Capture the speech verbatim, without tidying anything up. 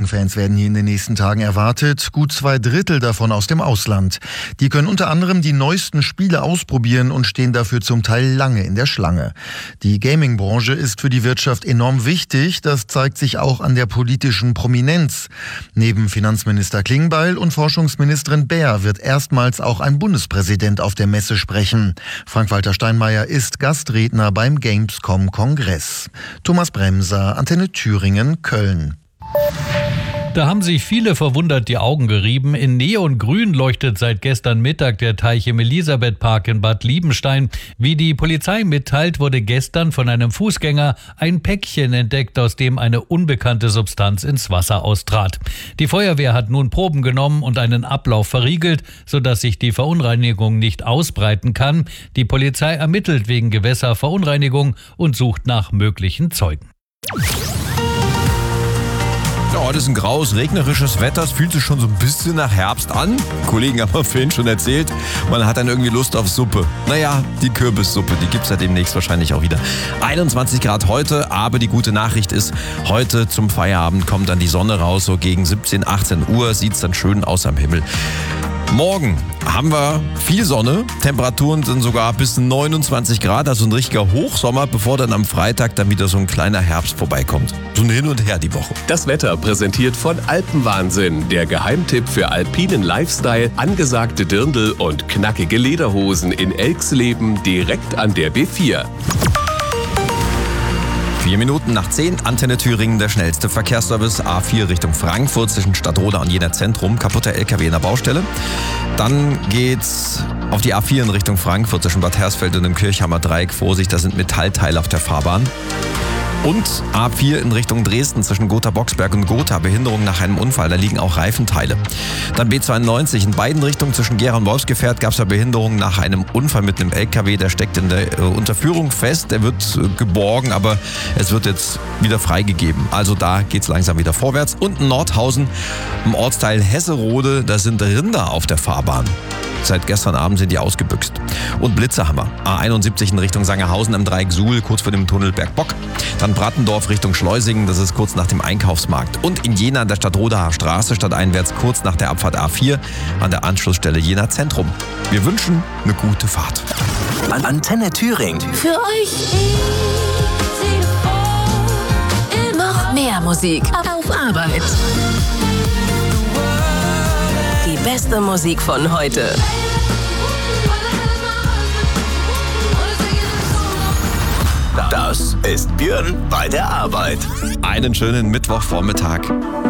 F-Fans werden hier in den nächsten Tagen erwartet. Gut zwei Drittel davon aus dem Ausland. Die können unter anderem die neuesten Spiele ausprobieren und stehen dafür zum Teil lange in der Schlange. Die Gaming-Branche ist für die Wirtschaft enorm wichtig. Das zeigt sich auch an der politischen Prominenz. Neben Finanzminister Klingbeil und Forschungsministerin Baer wird erstmals auch ein Bundespräsident auf der Messe sprechen. Frank-Walter Steinmeier ist Gastredner beim Gamescom-Kongress. Thomas Bremser, Antenne Thüringen, Köln. Da haben sich viele verwundert die Augen gerieben. In Neongrün leuchtet seit gestern Mittag der Teich im Elisabethpark in Bad Liebenstein. Wie die Polizei mitteilt, wurde gestern von einem Fußgänger ein Päckchen entdeckt, aus dem eine unbekannte Substanz ins Wasser austrat. Die Feuerwehr hat nun Proben genommen und einen Ablauf verriegelt, sodass sich die Verunreinigung nicht ausbreiten kann. Die Polizei ermittelt wegen Gewässerverunreinigung und sucht nach möglichen Zeugen. Ja, heute ist ein graues, regnerisches Wetter. Es fühlt sich schon so ein bisschen nach Herbst an. Kollegen haben mir vorhin schon erzählt, man hat dann irgendwie Lust auf Suppe. Naja, die Kürbissuppe, die gibt's ja demnächst wahrscheinlich auch wieder. einundzwanzig Grad heute, aber die gute Nachricht ist, heute zum Feierabend kommt dann die Sonne raus. So gegen siebzehn, achtzehn Uhr sieht's dann schön aus am Himmel. Morgen haben wir viel Sonne, Temperaturen sind sogar bis neunundzwanzig Grad, also ein richtiger Hochsommer, bevor dann am Freitag dann wieder so ein kleiner Herbst vorbeikommt. So ein Hin und Her die Woche. Das Wetter präsentiert von Alpenwahnsinn, der Geheimtipp für alpinen Lifestyle, angesagte Dirndl und knackige Lederhosen in Elxleben direkt an der B vier. Vier Minuten nach zehn, Antenne Thüringen, der schnellste Verkehrsservice. A vier Richtung Frankfurt zwischen Stadtroda und Jena Zentrum, kaputter L K W in der Baustelle. Dann geht's auf die A vier in Richtung Frankfurt zwischen Bad Hersfeld und dem Kirchhammer Dreieck. Vorsicht, da sind Metallteile auf der Fahrbahn. Und A vier in Richtung Dresden zwischen Gotha-Boxberg und Gotha. Behinderung nach einem Unfall, da liegen auch Reifenteile. Dann B zweiundneunzig in beiden Richtungen zwischen Gera und Wolfsgefährt gab es ja Behinderung nach einem Unfall mit einem L K W. Der steckt in der äh, Unterführung fest, der wird äh, geborgen, aber es wird jetzt wieder freigegeben. Also da geht's langsam wieder vorwärts. Und in Nordhausen im Ortsteil Hesserode, da sind Rinder auf der Fahrbahn. Seit gestern Abend sind die ausgebüxt. Und Blitze haben wir. A einundsiebzig in Richtung Sangerhausen am Dreieck Suhl, kurz vor dem Tunnel Bergbock. Dann Brattendorf Richtung Schleusingen, das ist kurz nach dem Einkaufsmarkt. Und in Jena an der Stadtrodaer Straße stadteinwärts kurz nach der Abfahrt A vier an der Anschlussstelle Jena Zentrum. Wir wünschen eine gute Fahrt. Antenne Thüringen. Für euch noch mehr Musik auf Arbeit. Die beste Musik von heute. Das ist Björn bei der Arbeit. Einen schönen Mittwochvormittag.